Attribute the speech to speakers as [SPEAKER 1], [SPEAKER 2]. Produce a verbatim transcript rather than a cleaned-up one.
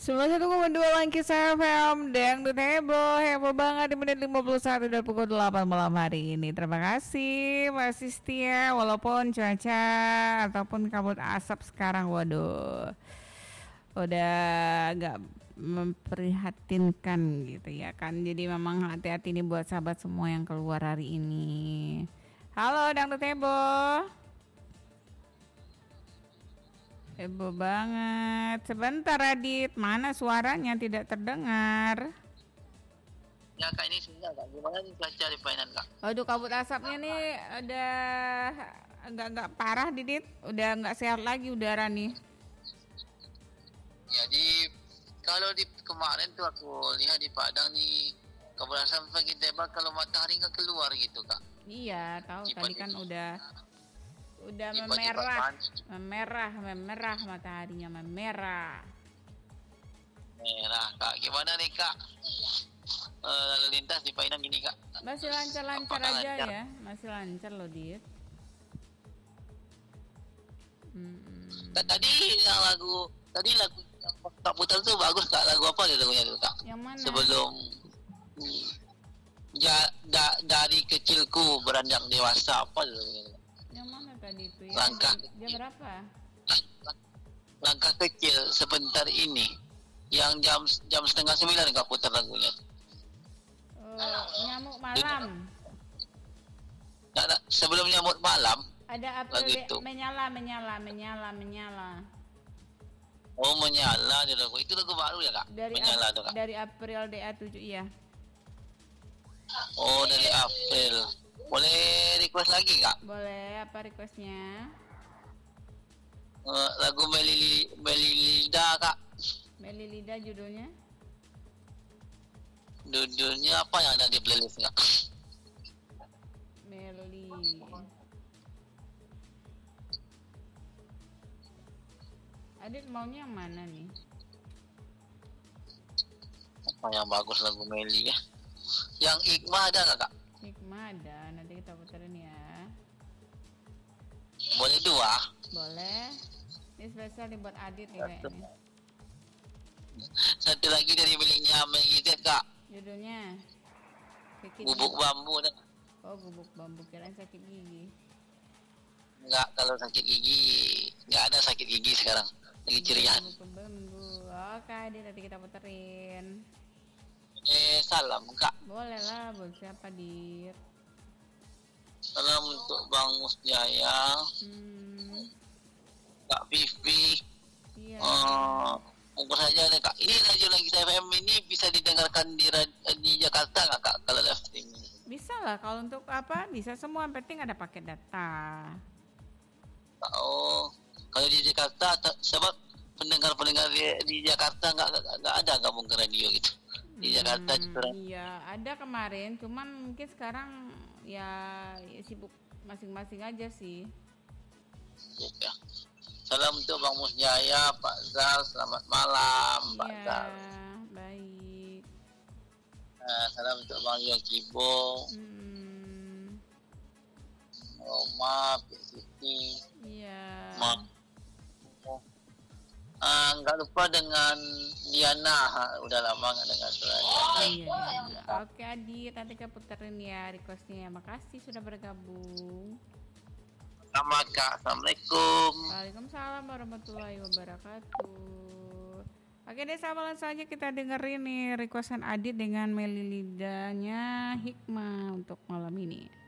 [SPEAKER 1] sembilan satu koma dua Langkis F M Dangdut heboh, heboh banget di menit lima puluh satu dan pukul delapan malam hari ini. Terima kasih masih setia walaupun cuaca ataupun kabut asap sekarang, waduh, udah agak memprihatinkan gitu ya kan. Jadi memang hati-hati nih buat sahabat semua yang keluar hari ini. Halo Dangdut heboh. Heboh banget. Sebentar Adit, mana suaranya tidak terdengar?
[SPEAKER 2] Ya kak, ini sudah kak. Gimana nih cuaca di Painan kak?
[SPEAKER 1] Aduh, kabut asapnya nih udah agak-agak parah Didit. Udah nggak sehat lagi udara nih.
[SPEAKER 2] Jadi kalau di kemarin tuh aku lihat di Padang nih kabut asap makin tebal kalau matahari nggak keluar gitu kak.
[SPEAKER 1] Iya, tahu
[SPEAKER 2] Cipat
[SPEAKER 1] tadi kan udah udah
[SPEAKER 2] Cipat-cipat
[SPEAKER 1] memerah,
[SPEAKER 2] panas.
[SPEAKER 1] memerah, memerah mataharinya memerah.
[SPEAKER 2] Merah kak. Gimana nih kak? Eh, lalu lintas di Painan gini kak.
[SPEAKER 1] Masih lancar-lancar
[SPEAKER 2] Apakah
[SPEAKER 1] aja
[SPEAKER 2] lancar?
[SPEAKER 1] ya, masih lancar loh Dit. Hmm.
[SPEAKER 2] Kak, tadi yang lagu tadi lagu yang kak putar tuh bagus kak. Lagu apa dia lagunya tuh kak?
[SPEAKER 1] Yang mana?
[SPEAKER 2] Sebelum hmm, ja, da, dari kecilku beranjak dewasa apa dia lagunya tuh?
[SPEAKER 1] Yang mana tadi itu ya?
[SPEAKER 2] Langkah.
[SPEAKER 1] Jam, jam berapa?
[SPEAKER 2] Langkah kecil sebentar ini yang jam jam setengah sembilan kak putar lagunya.
[SPEAKER 1] Oh, nyamuk malam.
[SPEAKER 2] Nah, nah, sebelum nyamuk malam
[SPEAKER 1] Ada April
[SPEAKER 2] lagu
[SPEAKER 1] de-
[SPEAKER 2] itu.
[SPEAKER 1] menyala, menyala, menyala, menyala.
[SPEAKER 2] Oh menyala dia lagu itu lagu baru ya kak?
[SPEAKER 1] Dari
[SPEAKER 2] Menyala
[SPEAKER 1] Ap-
[SPEAKER 2] tuh kak.
[SPEAKER 1] dari April D A tujuh iya.
[SPEAKER 2] Oh dari April. Boleh request lagi kak?
[SPEAKER 1] Boleh, apa requestnya?
[SPEAKER 2] Uh, lagu Melili Melilida kak.
[SPEAKER 1] Meli Lida judulnya?
[SPEAKER 2] Judulnya apa yang ada di playlist kak?
[SPEAKER 1] Meli. Adit maunya yang mana nih?
[SPEAKER 2] Apa yang bagus lagu Meli ya? Yang Iqmah ada nggak kak?
[SPEAKER 1] Hikmah ada, nanti kita puterin ya.
[SPEAKER 2] Boleh dua.
[SPEAKER 1] Boleh. Ini spesial dibuat Adit nih kayaknya.
[SPEAKER 2] Satu lagi dari miliknya Megizet kak.
[SPEAKER 1] Judulnya? Sakit
[SPEAKER 2] Bubuk
[SPEAKER 1] gigi.
[SPEAKER 2] bambu dah.
[SPEAKER 1] Oh, bubuk bambu, kirain sakit gigi.
[SPEAKER 2] Enggak, kalau sakit gigi nggak ada sakit gigi sekarang. Lagi cerian.
[SPEAKER 1] Bubuk bambu. Oke, Adit nanti kita puterin.
[SPEAKER 2] Eh salam kak.
[SPEAKER 1] Boleh lah, buat siapa Dit?
[SPEAKER 2] Salam untuk Bang Musjaya,
[SPEAKER 1] Hmm,
[SPEAKER 2] Kak Vivi.
[SPEAKER 1] iya.
[SPEAKER 2] Oh, monggo saja deh kak. Ini radio lagi F M ini bisa didengarkan di rad- di Jakarta nggak kak kalau live streaming?
[SPEAKER 1] Bisa lah, kalau untuk apa? Bisa semua, yang penting ada paket data.
[SPEAKER 2] Oh, kalau di Jakarta ta- sebab pendengar-pendengar di, di Jakarta nggak nggak nggak ada gabung ke radio gitu. Di Jakarta
[SPEAKER 1] Hmm,
[SPEAKER 2] juga.
[SPEAKER 1] iya, ada kemarin, cuman mungkin sekarang ya, ya sibuk masing-masing aja sih.
[SPEAKER 2] Ya. Salam untuk Bang Musjaya, Pak Zal, selamat malam Pak
[SPEAKER 1] Iya,
[SPEAKER 2] Zal.
[SPEAKER 1] baik.
[SPEAKER 2] Nah, salam untuk Bang Yokibo,
[SPEAKER 1] Hmm,
[SPEAKER 2] Roma, P Siti,
[SPEAKER 1] iya.
[SPEAKER 2] Ma. Ah, nggak lupa dengan Diana, ha, udah lama nggak dengar suaranya.
[SPEAKER 1] Iya, iya. Oke Adit, nanti kita puterin ya requestnya. Makasih sudah bergabung.
[SPEAKER 2] Sama Kak, Assalamualaikum.
[SPEAKER 1] Waalaikumsalam warahmatullahi wabarakatuh. Oke deh sahabat, langsung aja kita dengerin nih requestan Adit dengan Melilidanya Hikmah untuk malam ini.